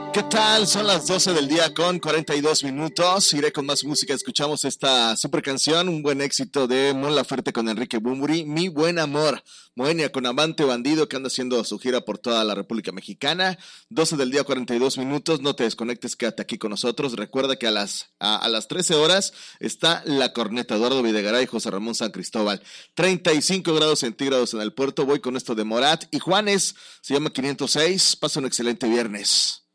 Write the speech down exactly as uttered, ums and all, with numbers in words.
¿Qué tal? Son las doce del día con cuarenta y dos minutos. Iré con más música. Escuchamos esta super canción, un buen éxito de Mon Laferte con Enrique Bunbury, Mi Buen Amor. Moenia con Amante Bandido, que anda haciendo su gira por toda la República Mexicana. doce del día, cuarenta y dos minutos. No te desconectes, quédate aquí con nosotros. Recuerda que a las, a, a las trece horas está La Corneta, Eduardo Videgaray y José Ramón San Cristóbal. treinta y cinco grados centígrados en el puerto. Voy con esto de Morat y Juanes. Se llama quinientos seis. Pasa un excelente viernes.